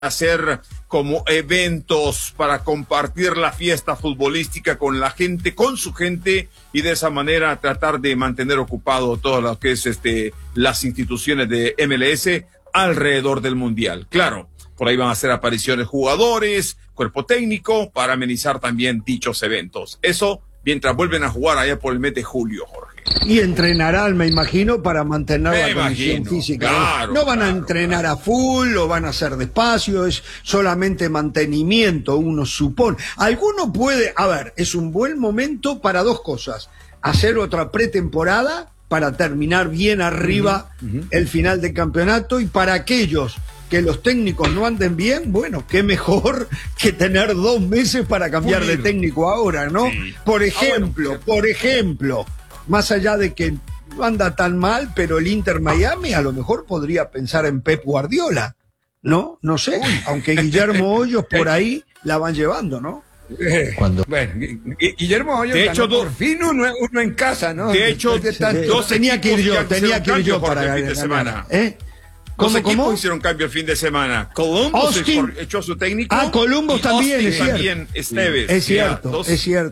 hacer como eventos para compartir la fiesta futbolística con la gente, con su gente, y de esa manera tratar de mantener ocupado todo lo que es las instituciones de MLS alrededor del Mundial. Claro, por ahí van a hacer apariciones jugadores, cuerpo técnico, para amenizar también dichos eventos. Eso mientras vuelven a jugar allá por el mes de julio, Jorge. Y entrenarán, me imagino, para mantener la condición física. Claro, no van a entrenar a full, lo van a hacer despacio, es solamente mantenimiento, uno supone. Alguno puede, a ver, es un buen momento para dos cosas: hacer otra pretemporada para terminar bien arriba el final del campeonato, y para aquellos que los técnicos no anden bien, bueno, qué mejor que tener 2 meses para cambiar de técnico ahora, ¿no? Sí. Por ejemplo, más allá de que no anda tan mal, pero el Inter Miami a lo mejor podría pensar en Pep Guardiola, ¿no? No sé, aunque Guillermo Hoyos por ahí la van llevando, ¿no? Bueno, Guillermo Hoyos de hecho, por fin uno en casa, ¿no? De hecho, tenía que ir yo para el fin de semana. ¿Cómo? Hicieron cambio el fin de semana. Columbus echó a su técnico. Columbus también, es cierto. También Esteves. Es cierto.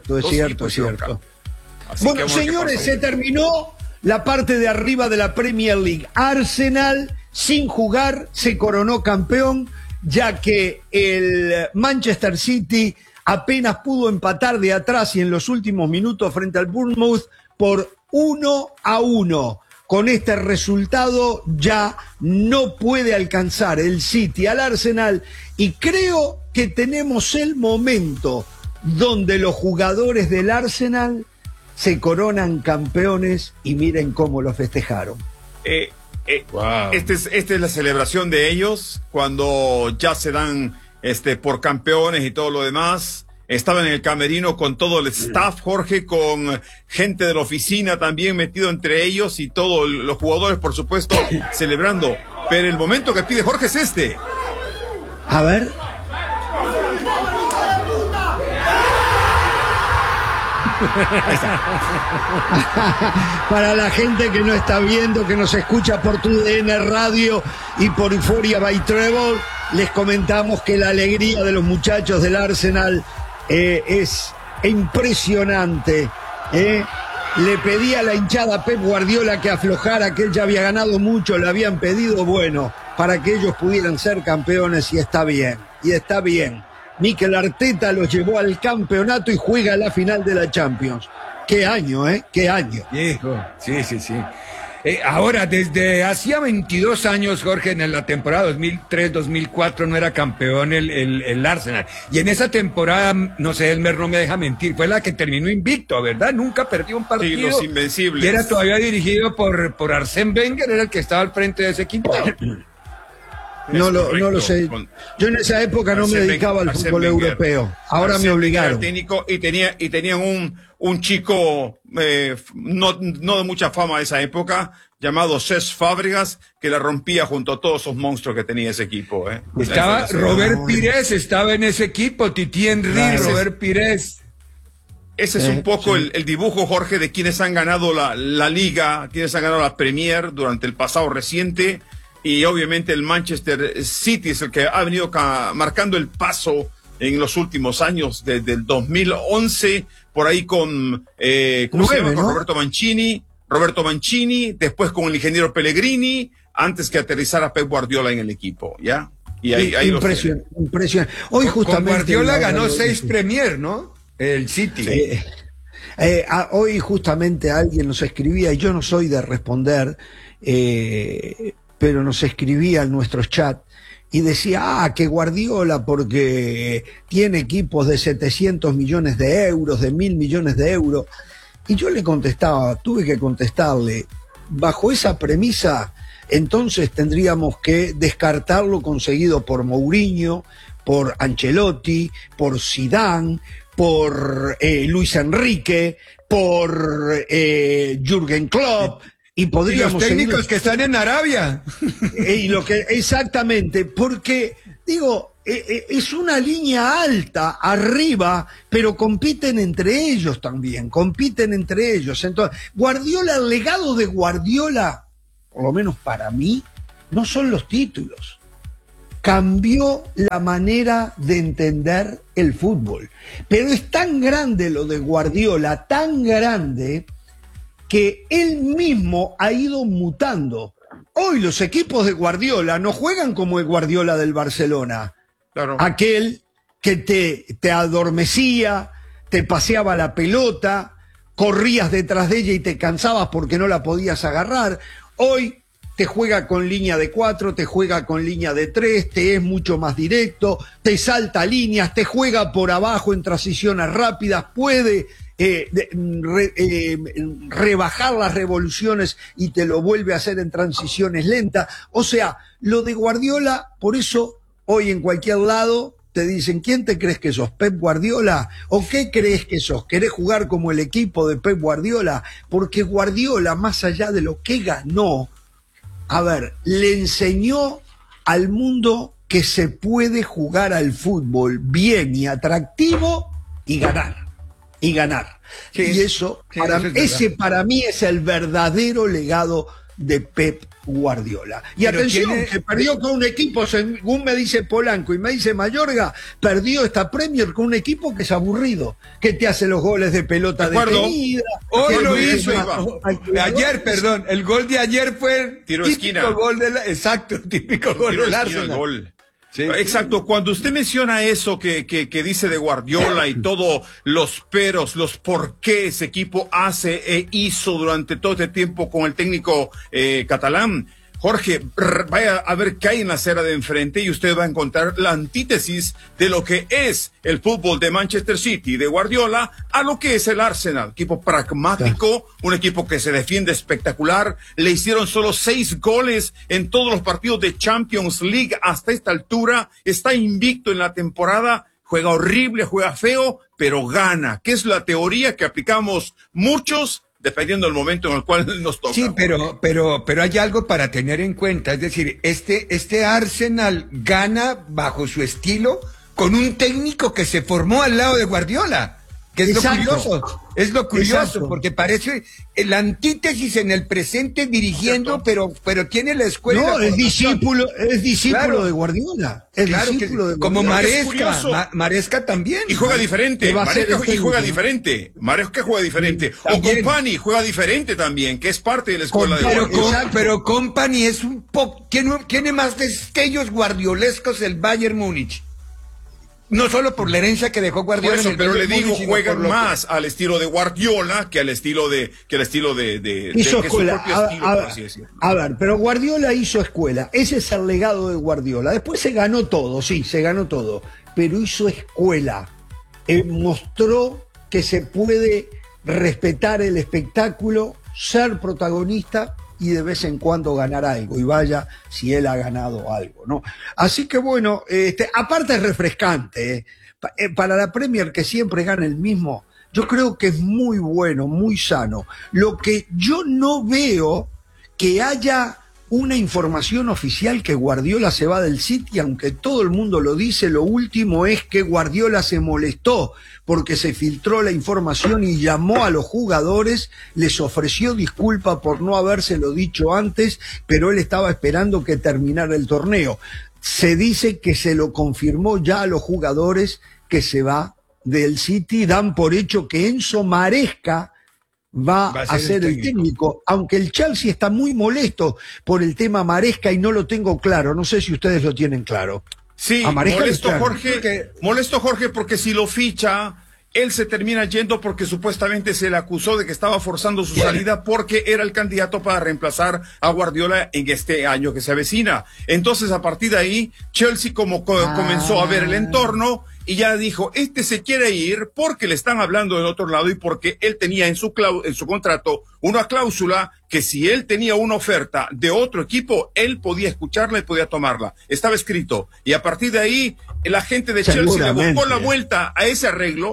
Bueno, señores, se terminó la parte de arriba de la Premier League. Arsenal, sin jugar, se coronó campeón, ya que el Manchester City apenas pudo empatar de atrás y en los últimos minutos frente al Bournemouth por 1-1. Con este resultado ya no puede alcanzar el City al Arsenal, y creo que tenemos el momento donde los jugadores del Arsenal se coronan campeones, y miren cómo lo festejaron. Wow. Esta es la celebración de ellos cuando ya se dan por campeones y todo lo demás. Estaban en el camerino con todo el staff, Jorge, con gente de la oficina también metido entre ellos, y todos los jugadores, por supuesto, celebrando. Pero el momento que pide Jorge es este. A ver. Para la gente que no está viendo, que nos escucha por TUDN Radio y por Euphoria by Trevor, les comentamos que la alegría de los muchachos del Arsenal es impresionante. Le pedía a la hinchada a Pep Guardiola que aflojara, que él ya había ganado mucho, le habían pedido, bueno, para que ellos pudieran ser campeones, y está bien. Mikel Arteta los llevó al campeonato y juega la final de la Champions. Qué año, qué año. Viejo, sí. Ahora, desde hacía 22 años, Jorge, en la temporada 2003-2004 no era campeón el Arsenal. Y en esa temporada, no sé, Elmer no me deja mentir, fue la que terminó invicto, ¿verdad? Nunca perdió un partido. Sí, los invencibles. Y era todavía dirigido por Arsène Wenger, era el que estaba al frente de ese equipo. No lo sé. Yo en esa época no me dedicaba al fútbol europeo. Ahora me obligaron. Técnico, y tenían un chico no de mucha fama de esa época, llamado Cesc Fábregas, que la rompía junto a todos esos monstruos que tenía ese equipo. Estaba Robert Pires, estaba en ese equipo, Titi Henry, Robert Pires. Ese es un poco el dibujo, Jorge, de quienes han ganado la Liga, quienes han ganado la Premier durante el pasado reciente. Y obviamente el Manchester City es el que ha venido marcando el paso en los últimos años, desde el 2011, por ahí con, ¿cómo se llama? Con Roberto Mancini, después con el ingeniero Pellegrini, antes que aterrizara Pep Guardiola en el equipo, ¿ya? Y ahí impresionante. Hoy justamente con Guardiola ganó 6 Premier, ¿no? El City. Sí. Hoy justamente alguien nos escribía, y yo no soy de responder, pero nos escribía en nuestros chat y decía, que Guardiola porque tiene equipos de 700 millones de euros, de 1.000 millones de euros. Y yo le contestaba, tuve que contestarle, bajo esa premisa, entonces tendríamos que descartar lo conseguido por Mourinho, por Ancelotti, por Zidane, por Luis Enrique, por Jürgen Klopp. Y podríamos los técnicos que están en Arabia. Exactamente, porque, digo, es una línea alta arriba, pero compiten entre ellos también, Entonces, Guardiola, el legado de Guardiola, por lo menos para mí, no son los títulos. cambió la manera de entender el fútbol. Pero es tan grande lo de Guardiola, tan grande, que él mismo ha ido mutando. Hoy los equipos de Guardiola no juegan como el Guardiola del Barcelona. Claro. Aquel que te adormecía, te paseaba la pelota, corrías detrás de ella y te cansabas porque no la podías agarrar. Hoy te juega con línea de 4, te juega con línea de 3, te es mucho más directo, te salta líneas, te juega por abajo en transiciones rápidas, puede rebajar las revoluciones y te lo vuelve a hacer en transiciones lentas. O sea, lo de Guardiola, por eso hoy en cualquier lado te dicen, ¿quién te crees que sos? ¿Pep Guardiola? ¿O qué crees que sos? ¿Querés jugar como el equipo de Pep Guardiola? Porque Guardiola, más allá de lo que ganó, a ver, le enseñó al mundo que se puede jugar al fútbol bien y atractivo y ganar. Y ganar. Sí, y eso, sí, ese para mí es el verdadero legado de Pep Guardiola. Y pero atención, que perdió con un equipo, según me dice Polanco y me dice Mayorga, perdió esta Premier con un equipo que es aburrido, que te hace los goles de pelota detenida. Hoy lo hizo, ayer, perdón, el gol de ayer fue el tiro de esquina. Gol de típico gol del Arsenal. Sí, exacto, cuando usted menciona eso que dice de Guardiola y todos los peros, los por qué ese equipo hace e hizo durante todo este tiempo con el técnico catalán, Jorge, vaya a ver qué hay en la acera de enfrente y usted va a encontrar la antítesis de lo que es el fútbol de Manchester City, de Guardiola, a lo que es el Arsenal. Equipo pragmático, un equipo que se defiende espectacular. Le hicieron solo 6 goles en todos los partidos de Champions League hasta esta altura. Está invicto en la temporada. Juega horrible, juega feo, pero gana. ¿Qué es la teoría que aplicamos muchos? Dependiendo del momento en el cual nos toca. Sí, pero hay algo para tener en cuenta. Es decir, este Arsenal gana bajo su estilo con un técnico que se formó al lado de Guardiola. Que es Exacto. lo curioso. Es lo curioso, Exacto. porque parece la antítesis en el presente dirigiendo, pero tiene la escuela. No, es discípulo claro. de Guardiola. Es claro discípulo de Guardiola. Como Maresca. Maresca también. Y juega diferente. Maresca juega diferente. Maresca juega diferente. O Company juega diferente también, que es parte de la escuela de Guardiola. Pero Company es un poco. Tiene más destellos guardiolescos el Bayern Múnich. No solo por la herencia que dejó Guardiola. Por eso, pero le digo, juegan más que... al estilo de Guardiola que al estilo de hizo escuela. Estilo, a ver, pero Guardiola hizo escuela. Ese es el legado de Guardiola. Después se ganó todo, sí, se ganó todo. Pero hizo escuela. Mostró que se puede respetar el espectáculo, ser protagonista y de vez en cuando ganar algo, y vaya si él ha ganado algo, ¿no? Así que bueno, aparte es refrescante, para la Premier que siempre gana el mismo, yo creo que es muy bueno, muy sano. Lo que yo no veo que haya una información oficial que Guardiola se va del City, aunque todo el mundo lo dice. Lo último es que Guardiola se molestó porque se filtró la información y llamó a los jugadores, les ofreció disculpa por no habérselo dicho antes, pero él estaba esperando que terminara el torneo. Se dice que se lo confirmó ya a los jugadores que se va del City. Dan por hecho que Enzo Maresca va a ser el técnico, aunque el Chelsea está muy molesto por el tema Maresca y no lo tengo claro. No sé si ustedes lo tienen claro. Sí, molesto Jorge, porque si lo ficha, él se termina yendo porque supuestamente se le acusó de que estaba forzando su salida porque era el candidato para reemplazar a Guardiola en este año que se avecina. Entonces, a partir de ahí, Chelsea comenzó a ver el entorno y ya dijo, se quiere ir porque le están hablando del otro lado y porque él tenía en su contrato una cláusula que si él tenía una oferta de otro equipo, él podía escucharla y podía tomarla. Estaba escrito. Y a partir de ahí, la gente de Chelsea le buscó la vuelta a ese arreglo,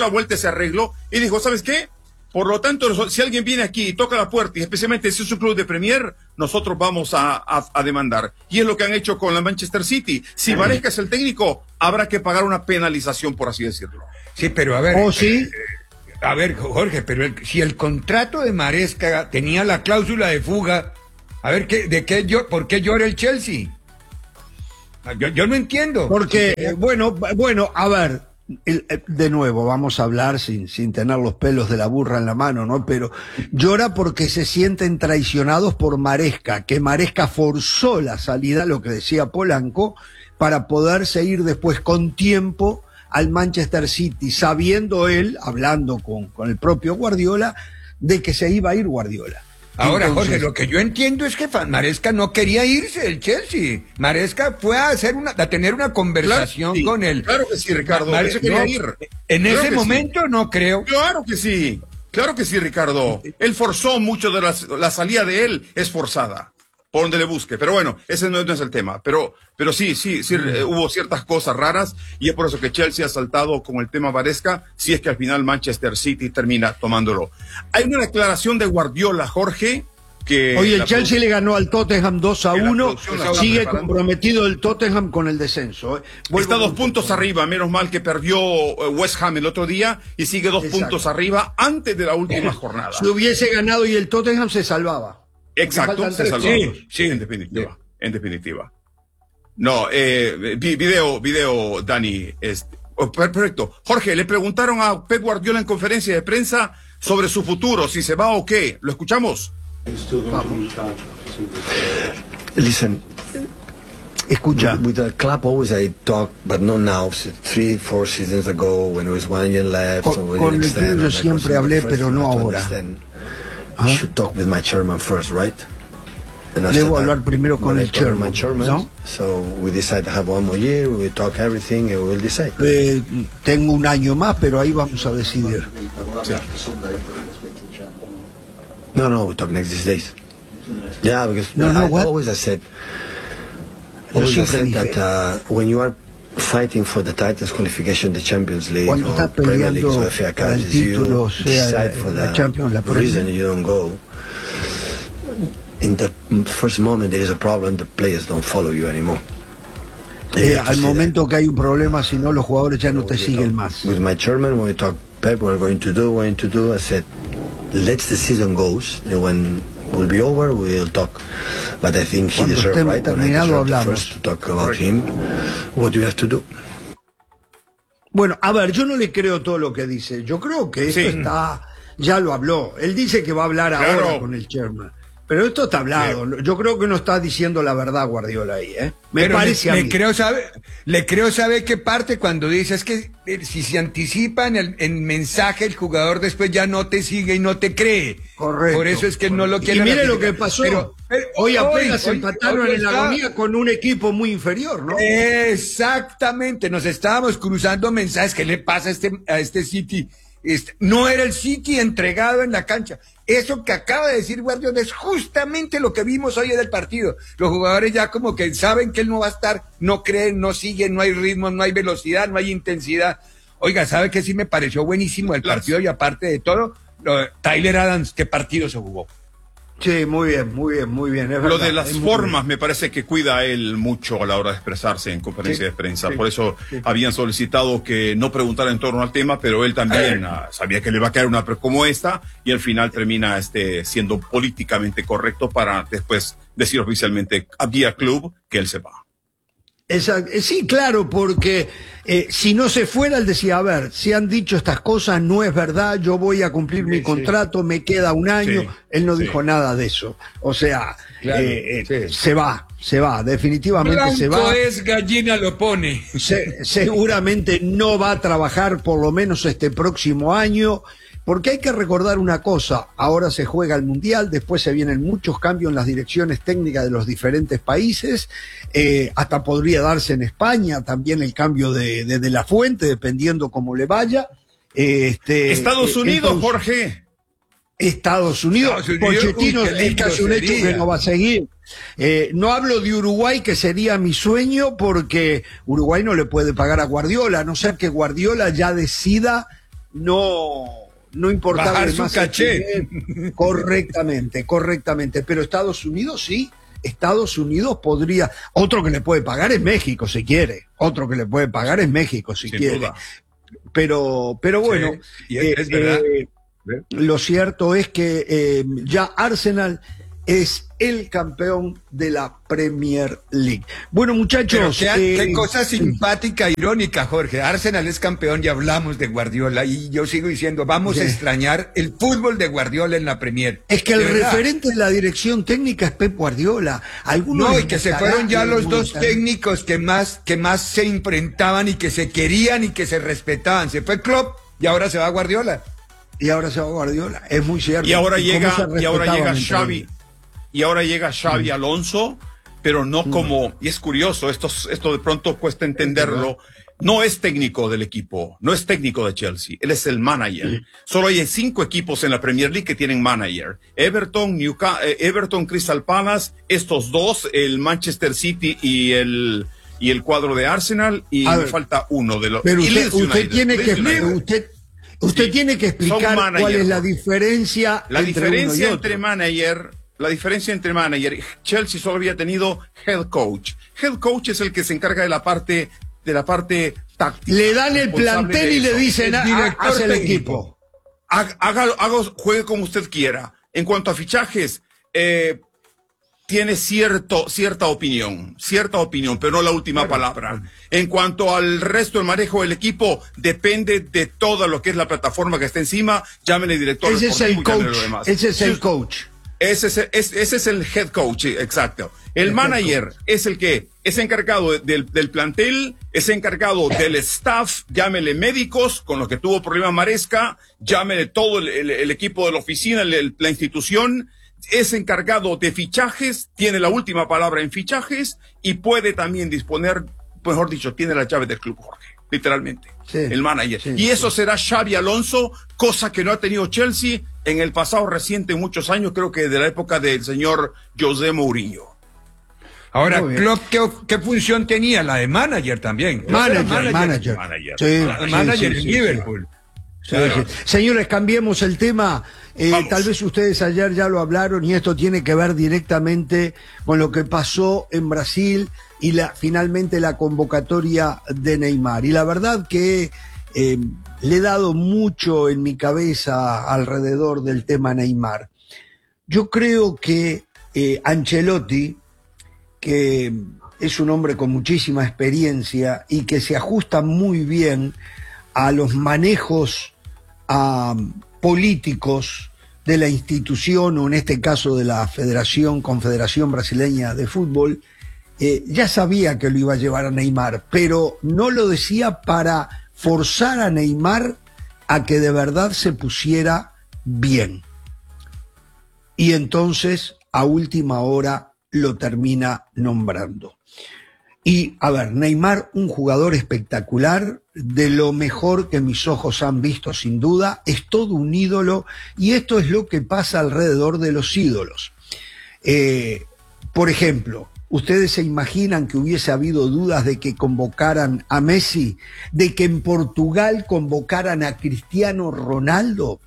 y dijo, ¿sabes qué? Por lo tanto, si alguien viene aquí y toca la puerta, y especialmente si es un club de Premier, nosotros vamos a demandar. Y es lo que han hecho con la Manchester City. Si Maresca es el técnico, habrá que pagar una penalización, por así decirlo. Sí, pero a ver... sí? A ver, Jorge, pero si el contrato de Maresca tenía la cláusula de fuga, a ver, ¿por qué llora el Chelsea? Yo no entiendo. Porque, bueno, a ver, de nuevo, vamos a hablar sin tener los pelos de la burra en la mano, ¿no? Pero llora porque se sienten traicionados por Maresca, que Maresca forzó la salida, lo que decía Polanco, para poderse ir después con tiempo al Manchester City, sabiendo él, hablando con el propio Guardiola, de que se iba a ir Guardiola. Ahora, Entonces, Jorge, lo que yo entiendo es que Maresca no quería irse del Chelsea. Maresca fue a tener una conversación con él. Claro que sí, Ricardo. Él se quería ir. En Claro ese que momento sí. no creo. Claro que sí. Claro que sí, Ricardo. Él forzó mucho de la salida de él es forzada. Por donde le busque. Pero bueno, ese no es el tema. Pero sí, hubo ciertas cosas raras y es por eso que Chelsea ha saltado con el tema Maresca, si es que al final Manchester City termina tomándolo. Hay una declaración de Guardiola, Jorge, que... Oye, el Chelsea le ganó al Tottenham 2-1, sigue preparando. comprometido el Tottenham con el descenso. Está 2 puntos arriba, menos mal que perdió West Ham el otro día y sigue 2 puntos arriba antes de la última jornada. Si hubiese ganado y el Tottenham se salvaba. Exacto, Faltan se 3 salvó. puntos. Sí, en definitiva. No, video, Dani. Perfecto. Jorge, le preguntaron a Pep Guardiola en conferencia de prensa sobre su futuro, si se va o qué. ¿Lo escuchamos? Listen, Escucha. with the club always I talk, but not now. 3-4 seasons ago, when there was 1 year left. Con el club yo siempre hablé, pero no ahora. I should talk with my chairman first, right? And after Debo that, hablar primero con when I el talk with my chairman, ¿no? So we decide to have 1 more year, we will talk everything, and we will decide. Tengo un año más, pero ahí vamos a decidir. No, we talk next these days. Yeah, because what? always I said, Yo siempre dije, that when you are fighting for the titles qualification, the Champions League, cuando or estás Premier League, peleando or FA para el Cups, título, you sea decide for la the Champions, la reason Premier, you don't go. In the first moment there is a problem, the players don't follow you anymore. You have to al see momento que hay un problema, si no, los jugadores ya no te siguen más. With my chairman, when we talk, Pep, we're going to do, I said, let the season goes, and when will be over, we'll talk. But I think he Cuando deserves, estemos right? And I terminado, deserve the hablamos. first to talk about him. What do you have to do? Bueno, a ver, yo no le creo todo lo que dice. Yo creo que esto está, ya lo habló. Él dice que va a hablar ahora con el chairman. Pero esto está hablado. Yo creo que no está diciendo la verdad Guardiola ahí, ¿eh? Me parece a mí. Le creo saber qué parte cuando dice es que si se anticipa en el mensaje, el jugador después ya no te sigue y no te cree. Correcto. Por eso es que no lo quiere. Y mire lo que pasó. Hoy apenas hoy empataron en la está- agonía con un equipo muy inferior, ¿no? Exactamente, nos estábamos cruzando mensajes. ¿Qué le pasa a este City? No era el City entregado en la cancha. Eso que acaba de decir Guardiola es justamente lo que vimos hoy en el partido. Los jugadores ya como que saben que él no va a estar, no creen, no siguen, no hay ritmo, no hay velocidad, no hay intensidad. Oiga, ¿sabe qué sí me pareció buenísimo el partido? Y aparte de todo, Tyler Adams, ¿qué partido se jugó? Sí, muy bien, muy bien, muy bien. Es Lo verdad, de las es muy formas me parece que cuida él mucho a la hora de expresarse en conferencia de prensa. Por eso habían solicitado que no preguntara en torno al tema, pero él también sabía que le va a caer una como esta y al final termina siendo políticamente correcto para después decir oficialmente a vía club que él se va. Sí, claro, porque si no se fuera, él decía, a ver, si han dicho estas cosas, no es verdad, yo voy a cumplir mi contrato, me queda un año, él no dijo nada de eso. O sea, Claro, se va, definitivamente Blanco se va. es gallina lo pone. Seguramente no va a trabajar por lo menos este próximo año. Porque hay que recordar una cosa, ahora se juega el Mundial, después se vienen muchos cambios en las direcciones técnicas de los diferentes países, hasta podría darse en España también el cambio de la fuente, dependiendo cómo le vaya. Estados Unidos, entonces, Jorge. Estados Unidos, Pochettino uy, qué es casi un lindo hecho sería. que no va a seguir. No hablo de Uruguay, que sería mi sueño, porque Uruguay no le puede pagar a Guardiola, a no ser que Guardiola ya decida no importarle Bajar su más caché. Correctamente, pero Estados Unidos sí, Estados Unidos podría, otro que le puede pagar es México si quiere, otro que le puede pagar es México si Sin quiere, duda. pero bueno, y es verdad. lo cierto es que ya Arsenal es el campeón de la Premier League. Bueno, muchachos. Pero qué cosa simpática, irónica, Jorge. Arsenal es campeón y hablamos de Guardiola. Y yo sigo diciendo, vamos a extrañar el fútbol de Guardiola en la Premier. Es que el referente de la dirección técnica es Pep Guardiola. No, y que se fueron ya los dos técnicos que más se enfrentaban y que se querían y que se respetaban. Se fue Klopp y ahora se va Guardiola. Es muy cierto. Y ahora llega Xavi. Y ahora llega Xavi Alonso, pero no como, y es curioso, esto de pronto cuesta entenderlo, no es técnico del equipo, no es técnico de Chelsea, él es el manager. Solo hay 5 equipos en la Premier League que tienen manager. Everton, Crystal Palace, estos dos, el Manchester City y el cuadro de Arsenal, y me falta uno de los... Pero usted tiene que explicar cuál es la diferencia La diferencia entre manager, Chelsea solo había tenido head coach. Head coach es el que se encarga de la parte táctica. Le dan el plantel y le dicen, haz el equipo. Juegue como usted quiera. En cuanto a fichajes, tiene cierta opinión, pero no la última palabra. En cuanto al resto del manejo del equipo, depende de todo lo que es la plataforma que está encima. Llámenle director. Ese es el coach. Ese es el coach. Ese es el head coach, exacto. El manager es el que es encargado del plantel, es encargado del staff, llámele médicos, con los que tuvo problemas Maresca, llámele todo el equipo de la oficina, la institución, es encargado de fichajes, tiene la última palabra en fichajes y puede también disponer, mejor dicho, tiene la llave del club, Jorge, literalmente, el manager. Y eso será Xavi Alonso, cosa que no ha tenido Chelsea en el pasado reciente, muchos años, creo que de la época del señor José Mourinho. Ahora, Klopp, ¿qué función tenía? La de manager también. Manager. Manager en Liverpool. Señores, cambiemos el tema. Tal vez ustedes ayer ya lo hablaron y esto tiene que ver directamente con lo que pasó en Brasil y finalmente la convocatoria de Neymar. Y la verdad que le he dado mucho en mi cabeza alrededor del tema Neymar. Yo creo que Ancelotti, que es un hombre con muchísima experiencia y que se ajusta muy bien a los manejos políticos de la institución, o en este caso de la Confederación Brasileña de Fútbol, ya sabía que lo iba a llevar a Neymar, pero no lo decía para forzar a Neymar a que de verdad se pusiera bien. Y entonces, a última hora, lo termina nombrando. Y, a ver, Neymar, un jugador espectacular, de lo mejor que mis ojos han visto sin duda, es todo un ídolo, y esto es lo que pasa alrededor de los ídolos. Por ejemplo, ¿ustedes se imaginan que hubiese habido dudas de que convocaran a Messi, de que en Portugal convocaran a Cristiano Ronaldo?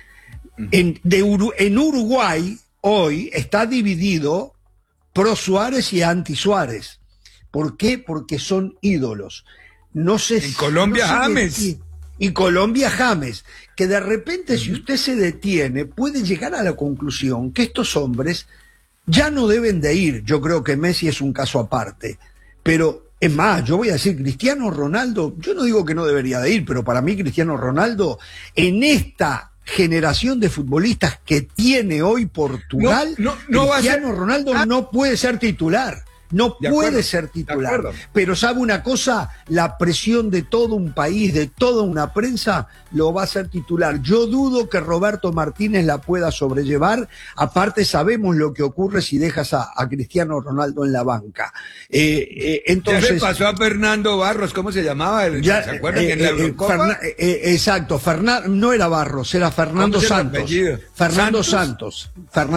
En Uruguay hoy está dividido pro Suárez y anti Suárez. ¿Por qué? Porque son ídolos. No sé. En Colombia, James. Y Colombia, James. Que de repente, si usted se detiene, puede llegar a la conclusión que estos hombres ya no deben de ir. Yo creo que Messi es un caso aparte. Pero, es más, yo voy a decir, Cristiano Ronaldo, yo no digo que no debería de ir, pero para mí Cristiano Ronaldo, en esta generación de futbolistas que tiene hoy Portugal, Cristiano Ronaldo no puede ser titular. No puede ser titular, pero ¿sabe una cosa? La presión de todo un país, de toda una prensa, lo va a hacer titular. Yo dudo que Roberto Martínez la pueda sobrellevar. Aparte, sabemos lo que ocurre si dejas a Cristiano Ronaldo en la banca. Entonces, ya le pasó a Fernando Barros, ¿cómo se llamaba? ¿Se acuerdan que en la Eurocopa? Exacto, no era Barros, era Fernando Santos. Fernando Santos.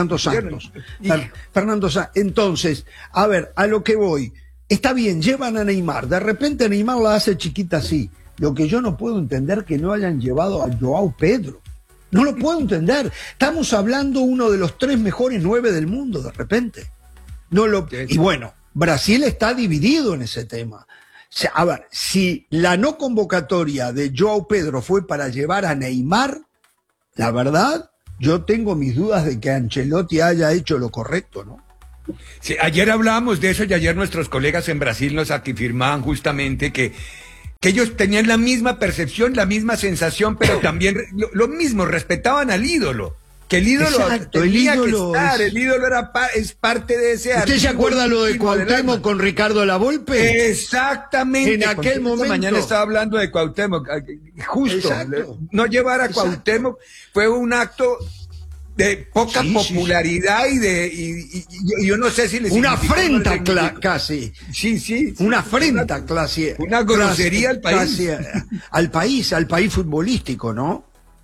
Entonces, a ver, a lo que voy, está bien, llevan a Neymar, de repente Neymar la hace chiquita así. Lo que yo no puedo entender que no hayan llevado a Joao Pedro. No lo puedo entender. Estamos hablando uno de los 3 mejores 9 del mundo, de repente. Y bueno, Brasil está dividido en ese tema. A ver, si la no convocatoria de Joao Pedro fue para llevar a Neymar, la verdad, yo tengo mis dudas de que Ancelotti haya hecho lo correcto, ¿no? Sí, ayer hablábamos de eso y ayer nuestros colegas en Brasil nos afirmaban justamente que ellos tenían la misma percepción, la misma sensación, pero también lo mismo, respetaban al ídolo. Que el ídolo Exacto, tenía el ídolo que estar, es... el ídolo es parte de ese ¿Usted se acuerda lo de Cuauhtémoc con Ricardo Lavolpe? Exactamente. En aquel momento. Mañana estaba hablando de Cuauhtémoc, justo. Exacto. No llevar a Cuauhtémoc fue un acto de poca popularidad y yo no sé si les una afrenta casi. Sí. Una afrenta casi. Una grosería al país. Al país futbolístico, ¿no?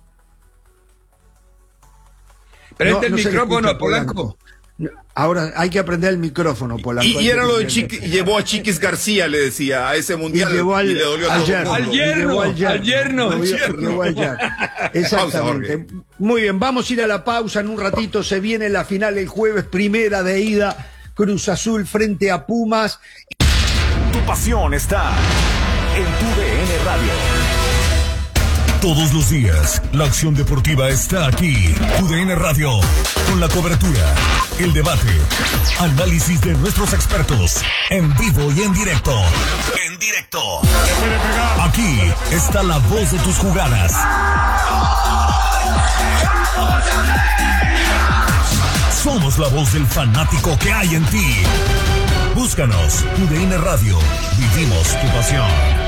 Prende el micrófono, Polanco. Ahora hay que aprender el micrófono, Polanco. Y era lo de llevó a Chiquis García, le decía, a ese mundial. Y llevó y le dolió al yerno. Exactamente. Muy bien, vamos a ir a la pausa en un ratito. Se viene la final el jueves, primera de ida. Cruz Azul frente a Pumas. Tu pasión está en tu DN Radio. Todos los días, la acción deportiva está aquí. TUDN Radio, con la cobertura, el debate, análisis de nuestros expertos, en vivo y en directo. En directo. Aquí está la voz de tus jugadas. Somos la voz del fanático que hay en ti. Búscanos, TUDN Radio. Vivimos tu pasión.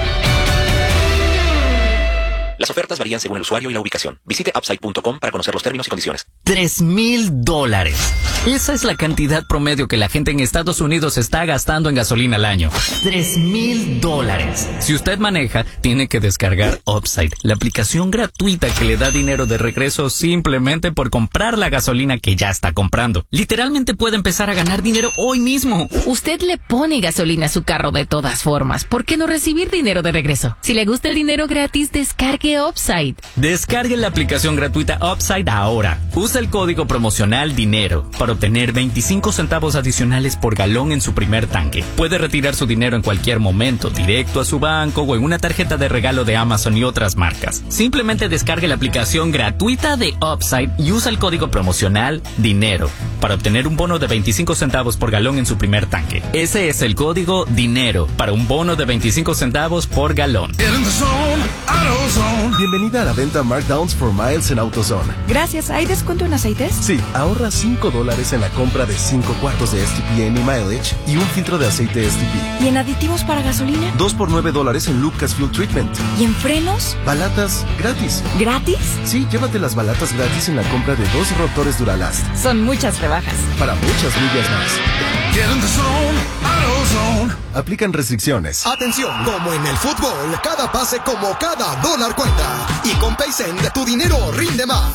Las ofertas varían según el usuario y la ubicación. Visite upside.com para conocer los términos y condiciones. $3,000. Esa es la cantidad promedio que la gente en Estados Unidos está gastando en gasolina al año. $3,000. Si usted maneja, tiene que descargar Upside, la aplicación gratuita que le da dinero de regreso simplemente por comprar la gasolina que ya está comprando. Literalmente puede empezar a ganar dinero hoy mismo. Usted le pone gasolina a su carro de todas formas. ¿Por qué no recibir dinero de regreso? Si le gusta el dinero gratis, descargue Upside. Descargue la aplicación gratuita Upside ahora. Usa el código promocional DINERO para obtener 25 centavos adicionales por galón en su primer tanque. Puede retirar su dinero en cualquier momento, directo a su banco o en una tarjeta de regalo de Amazon y otras marcas. Simplemente descargue la aplicación gratuita de Upside y usa el código promocional DINERO para obtener un bono de 25 centavos por galón en su primer tanque. Ese es el código DINERO para un bono de 25 centavos por galón. Bienvenida a la venta Markdowns for Miles en AutoZone. Gracias. ¿Hay descuento en aceites? Sí, ahorra $5 en la compra de 5 cuartos de STP Any Mileage y un filtro de aceite STP. ¿Y en aditivos para gasolina? 2 por $9 en Lucas Fuel Treatment. ¿Y en frenos? Balatas gratis. ¿Gratis? Sí, llévate las balatas gratis en la compra de 2 rotores Duralast. Son muchas rebajas. Para muchas millas más. Aplican restricciones. Atención, como en el fútbol, cada pase como cada dólar cuenta. Y con Paycent, tu dinero rinde más.